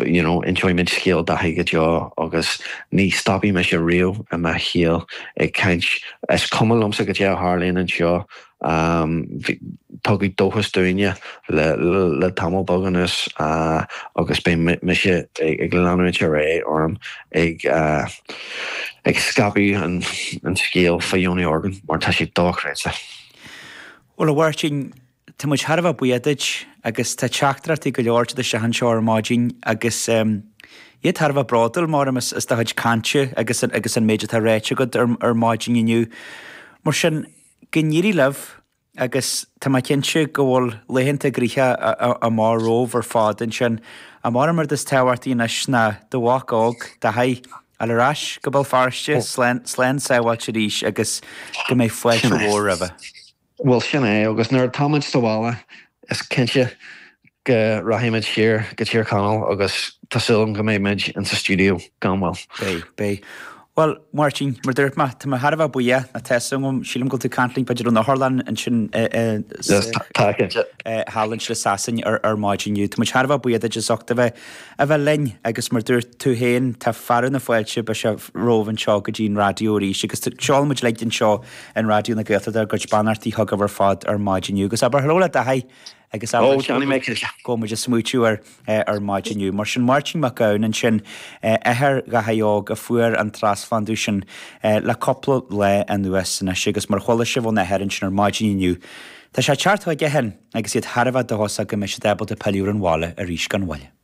enjoyment scale da haige jo agus ní stoppi me se rio a ma heel ag kaint es cumlum sa go Harlín an seo tugad dóchas dúine le tamilboganus agus be me se ag leanúint ré orm ag scapi an scale fa Jóni organ mar tá sé dóchréitse. Well a bhhairtin tá muid Harbh buideid agus tá teachtartí go leorte de se an seo mágin agus iad Harbh bradal mar is da chuid cante agus an méidir tá réite go ar mágin inniu. Mar sin gníirí leh agus tá mai cinse go bhfuil lehénta gríthe a má róh ar fád an sin a mar is tehairtaí na sna do bháág de haid aráis go bhfuil farste slán saoháil se ríis agus go méid foiil mhór a bheith. Well sin agus nuair táid dohála is cinse go rahéimiid siar go tíar canal agus tásúlam go méid in sa stúdio ganhfuil. Bé. Well, Martin, mar dúirt ma tá Harbh buia na tesum sílim go tú cantling peidir na Harlan an sin Hallan le sasan ar máidinniu. Tá Harbh buia de soachta bheith a bheith lein agus mar dúirt tú héin tá faran na foiilte be se róhan seo go dín radioí agus seáilmuid leidin seo an radioú na gata ar go banartí thug ar fád ar máidinniu. Gus aber hallóla a haid agus go muid smúitiú ar máidinniu. Mar sin Martin Macaun an sin ehar go haog a fuair an trasfanú sin le coppla le an nuas na sigus mar chola se bhna herin sin ar máidinniu. Tá sé teartha gehan agus iad Harbh de hosa go me se debal de peúr an bháile a ríis gan bhile.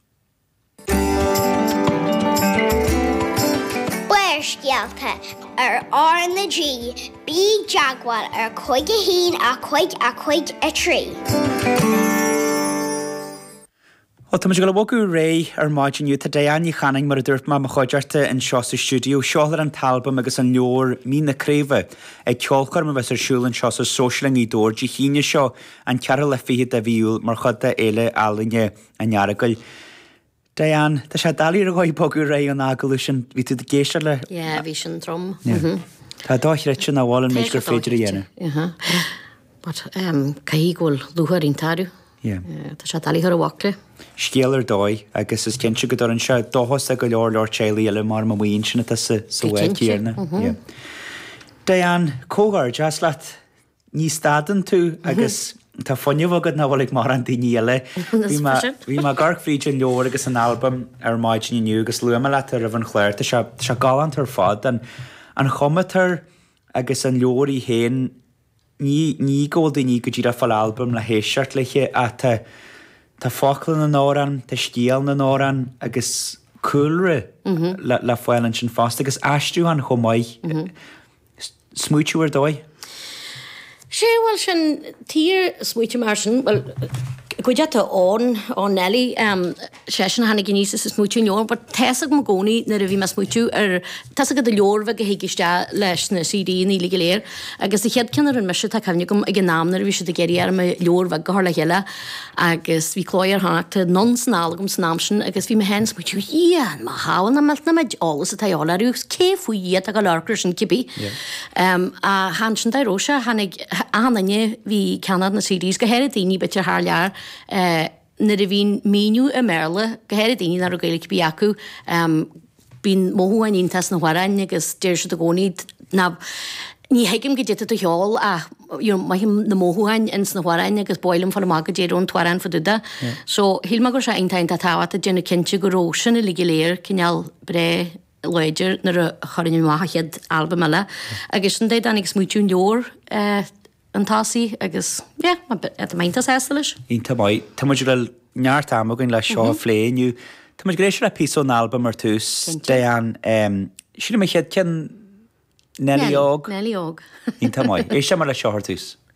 Buairscealta ar na G, bí jaagwal ar chuige hín a chuig a trí. Tá go bhgu ré ar máidinniu tá déanaí chaning mar a dúirt má chuidearta in seo sa stúdio seolar an talbam agus an leor mí naréomh ag ceolchar me bheits arsúlann seo sa sóisiling í dóir dí chiine seo an cear le fiad a bhíúil mar chud a éile álainne an nearagail. Diane, tá sé dalí a gáid bogú ré an agalú sin ví tú géiste le? Ja, bhí sin trom. Tá dáithreite sin bháil méid gur féidir dhéana. Caígóil luthar intáú. Tá sé dalí ar a bhacla. Scéalar dóid agus is cinse go an se dóhas a go leor téala eile mar mhaon sinna sa bhhaidcéarna. Diane, cógáir deas leat ní stadan tú agus tá fonneomhagad na bhfuil mar an daíile. Bhí má garchríd an leor agus an albumm ar máidinniu agus luama le ar a bhan chléir tá se galant ar fad an chomatar agus an leor í héin ní ggóil daoine go dtíra fáil albumm le héisiart leiche a tá fáclan an áran, tá scéal na áran agus coolre le fáilann sin fásta agus aistú an chomáid smúitiú ar dóid? Sé bhfuil sin tír smúite mar sin, well, Cuideata ón Nelly sé sin hanna gníos is smúitiú leor, but teasach mo gcónaí na a bhí mas smúitiú ar teasach go leormha go hiigiste leis na CD ní le léir, agus i chead cinnar an meise tá cefne gom ag námnar bhí se de géirí ar me leormha go hála heile, agus bhí chlóir hánachta non-snálagum snámsin, agus bhí me hen smúitiú ían, má háan na melt na meid álas a taála rús, cé fuiad a go lárcur sin cibí. A han sin dairóise, hanne bhí canad na CDs go heir daoine bitir haar lear, na a bhín míniu a merle gohéir daoine ar a gaelig bí acu bín móthúin íntas na hhuarain agus déir se a gcónaid na ní heigim go déta heáil a maihim na móthúin ins na hhuarain agus boilm fan mag déirún tuaran fa duda. So híl gur se eintain a táhat a déna cinnte go rósin a ligi léir cinneal bre leidir nar a chorinú maithachiad alba meile agus an déad annig smúitiún leor an tásaí agus, maintas éistelis. Ínta mai, tá muid le neart amagin le seo phléinniu, tá muid grééis le píso an albumm ar tús, Diane, sinna mé chéad cin Nelly Og. Nelly Og. Ínta mai, é sem mar le seo ar tús.